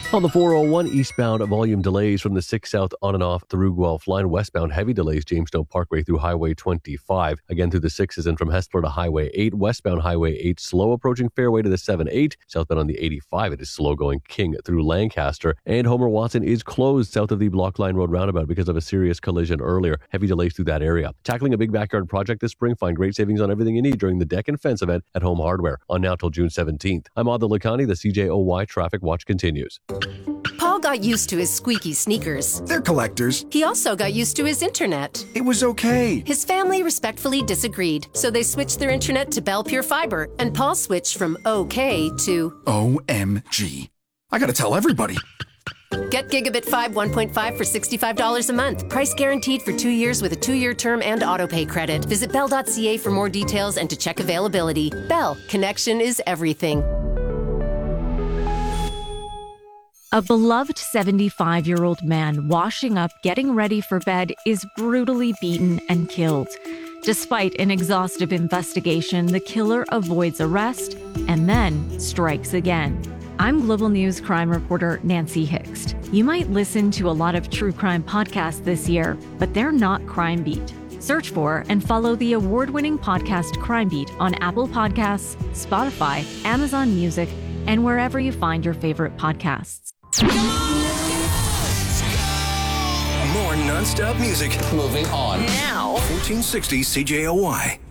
On the 401 eastbound, volume delays from the 6 south on and off through Guelph line. Westbound, heavy delays Jamestown Parkway through Highway 25. Again through the 6s and from Hespeler to Highway 8. Westbound Highway 8 slow approaching Fairway to the 7-8. Southbound on the 85, it is slow going King through Lancaster. And Homer Watson is closed south of the Block Line Road roundabout because of a serious collision earlier. Heavy delays through that area. Tackling a big backyard project this spring, find great savings on everything you need during the Deck and Fence event at Home Hardware. On now till June 17th. I'm Adil Lakhani. The CJOY Traffic Watch continues. Paul got used to his squeaky sneakers. They're collectors. He also got used to his internet. It was okay. His family respectfully disagreed, so they switched their internet to Bell Pure Fiber, and Paul switched from OK to OMG. I gotta tell everybody. Get Gigabit 5 1.5 for $65 a month. Price guaranteed for 2 years with a 2-year term and autopay credit. Visit bell.ca for more details and to check availability. Bell, connection is everything. A beloved 75-year-old man washing up, getting ready for bed, is brutally beaten and killed. Despite an exhaustive investigation, the killer avoids arrest and then strikes again. I'm Global News crime reporter Nancy Hixt. You might listen to a lot of true crime podcasts this year, but they're not Crime Beat. Search for and follow the award-winning podcast Crime Beat on Apple Podcasts, Spotify, Amazon Music, and wherever you find your favorite podcasts. More non-stop music. Moving on. Now, 1460 CJOY.